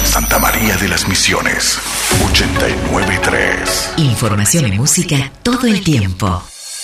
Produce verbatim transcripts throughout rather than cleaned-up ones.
Santa María de las Misiones, ochenta y nueve punto tres. Información y música todo el tiempo.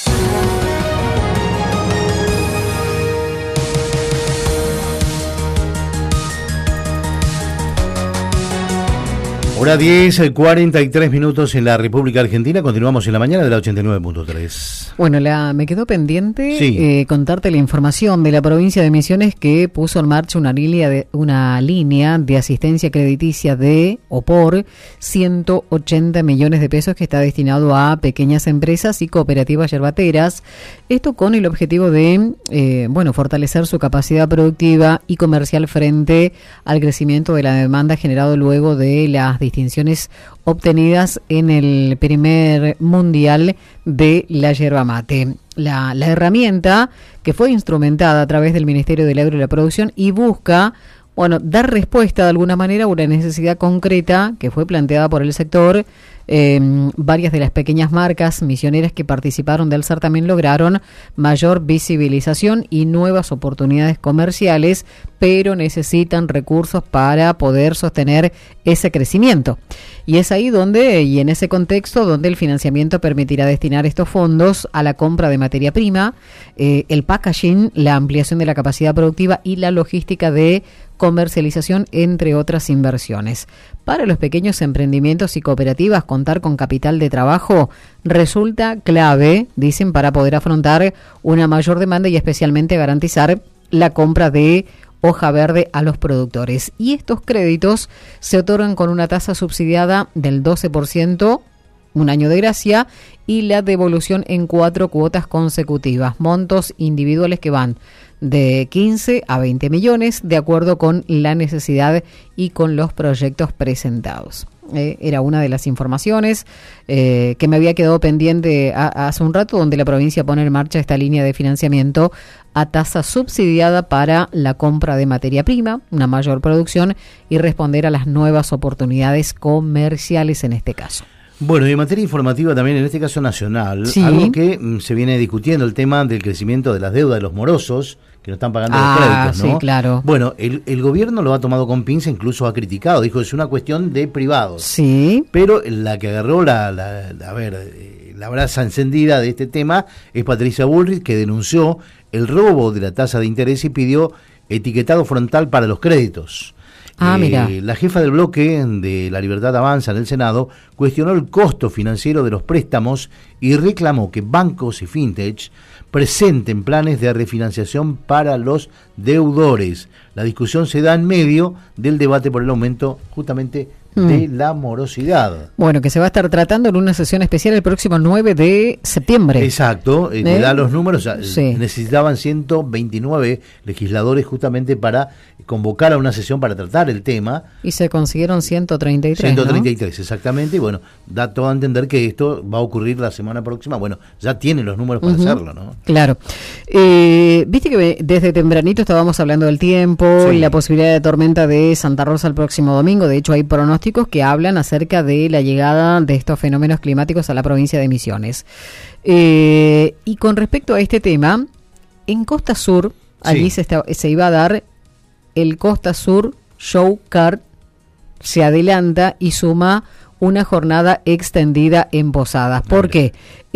Hora diez, cuarenta y tres minutos en la República Argentina. Continuamos en la mañana de la ochenta y nueve punto tres. Bueno, la, me quedó pendiente sí. eh, contarte la información de la provincia de Misiones, que puso en marcha una línea de una línea de asistencia crediticia de o por ciento ochenta millones de pesos que está destinado a pequeñas empresas y cooperativas yerbateras. Esto con el objetivo de eh, bueno fortalecer su capacidad productiva y comercial frente al crecimiento de la demanda generado luego de las distinciones obtenidas en el primer mundial de la yerba mate. La, la herramienta que fue instrumentada a través del Ministerio del Agro y la Producción y busca, bueno, dar respuesta de alguna manera a una necesidad concreta que fue planteada por el sector. Eh, varias de las pequeñas marcas misioneras que participaron del certamen lograron mayor visibilización y nuevas oportunidades comerciales, pero necesitan recursos para poder sostener ese crecimiento. Y es ahí donde, y en ese contexto, donde el financiamiento permitirá destinar estos fondos a la compra de materia prima, eh, el packaging, la ampliación de la capacidad productiva y la logística de comercialización, entre otras inversiones. Para los pequeños emprendimientos y cooperativas, contar con capital de trabajo resulta clave, dicen, para poder afrontar una mayor demanda y especialmente garantizar la compra de hoja verde a los productores. Y estos créditos se otorgan con una tasa subsidiada del doce por ciento, un año de gracia, y la devolución en cuatro cuotas consecutivas, montos individuales que van de quince a veinte millones, de acuerdo con la necesidad y con los proyectos presentados. Eh, era una de las informaciones eh, que me había quedado pendiente a, a hace un rato, donde la provincia pone en marcha esta línea de financiamiento a tasa subsidiada para la compra de materia prima, una mayor producción y responder a las nuevas oportunidades comerciales en este caso. Bueno, y en materia informativa también, en este caso nacional, sí. algo que mm, se viene discutiendo, el tema del crecimiento de las deudas de los morosos, que no están pagando ah, los créditos, ¿no? Sí, claro. Bueno, el, el gobierno lo ha tomado con pinza, incluso ha criticado, dijo, es una cuestión de privados. Sí. Pero la que agarró la, la, la a ver, la brasa encendida de este tema es Patricia Bullrich, que denunció el robo de la tasa de interés y pidió etiquetado frontal para los créditos. Ah, eh, mira. La jefa del bloque de La Libertad Avanza en el Senado cuestionó el costo financiero de los préstamos y reclamó que bancos y fintech presenten planes de refinanciación para los deudores. La discusión se da en medio del debate por el aumento justamente de la morosidad. Bueno, que se va a estar tratando en una sesión especial el próximo nueve de septiembre. Exacto, eh, ¿Eh? te da los números, sí. Necesitaban ciento veintinueve legisladores justamente para convocar a una sesión para tratar el tema. Y se consiguieron ciento treinta y tres, ciento treinta y tres, ¿no? exactamente, y bueno, da todo a entender que esto va a ocurrir la semana próxima. Bueno, ya tienen los números para uh-huh. hacerlo, ¿no? Claro. Eh, Viste que desde tempranito estábamos hablando del tiempo, sí. y la posibilidad de tormenta de Santa Rosa el próximo domingo. De hecho, hay pronósticos que hablan acerca de la llegada de estos fenómenos climáticos a la provincia de Misiones. Eh, y con respecto a este tema, en Costa Sur, sí. allí se, está, se iba a dar el Costa Sur Show Card, se adelanta y suma una jornada extendida en Posadas. ¿Por qué?